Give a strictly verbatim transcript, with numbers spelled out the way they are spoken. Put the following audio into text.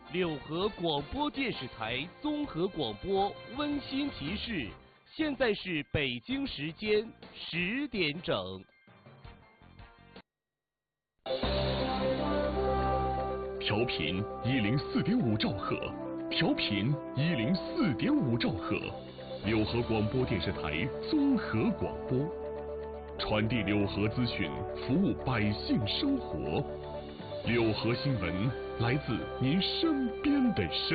柳河广播电视台综合广播温馨提示：现在是北京时间十点整。 调频一零四点五兆赫，调频一零四点五兆赫，柳河广播电视台综合广播，传递柳河资讯，服务百姓生活。柳河新闻来自您身边的声